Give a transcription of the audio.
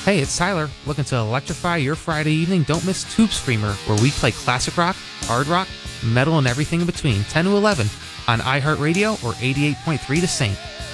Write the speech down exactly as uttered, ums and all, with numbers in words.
Hey, it's Tyler. Looking to electrify your Friday evening? Don't miss Tube Screamer, where we play classic rock, hard rock, metal, and everything in between, ten to eleven on iHeartRadio or eighty-eight point three The Saint.